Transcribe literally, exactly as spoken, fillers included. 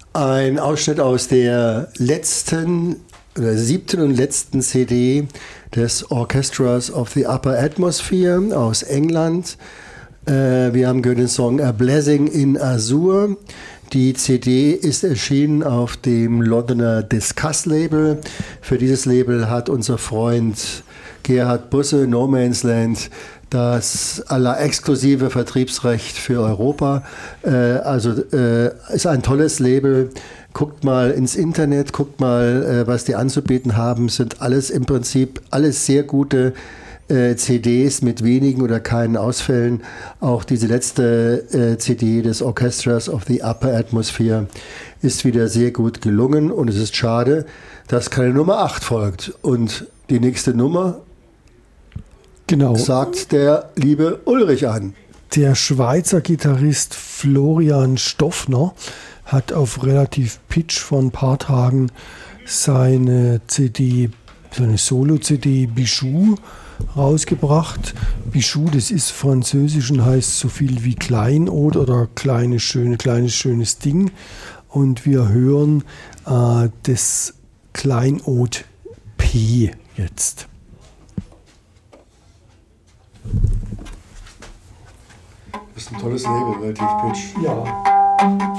Ein Ausschnitt aus der letzten, oder siebten und letzten C D des Orchestras of the Upper Atmosphere aus England. Äh, wir haben gehört den Song A Blessing in Azure. Die C D ist erschienen auf dem Londoner Discuss-Label. Für dieses Label hat unser Freund Gerhard Busse, No Man's Land, das allerexklusive Vertriebsrecht für Europa. Äh, also äh, ist ein tolles Label. Guckt mal ins Internet, guckt mal, äh, was die anzubieten haben. Sind alles im Prinzip alles sehr gute äh, C Ds mit wenigen oder keinen Ausfällen. Auch diese letzte äh, C D des Orchestras of the Upper Atmosphere ist wieder sehr gut gelungen. Und es ist schade, dass keine Nummer acht folgt. Und die nächste Nummer Genau. sagt der liebe Ulrich an. Der Schweizer Gitarrist Florian Stoffner hat auf relativ Pitch vor ein paar Tagen seine C D, seine Solo-C D Bijou rausgebracht. Bijou, das ist französisch und heißt so viel wie Kleinod oder kleines, schöne, kleines, schönes Ding. Und wir hören äh, das Kleinod P jetzt. Das ist ein tolles Label, relativ Pitch. Ja.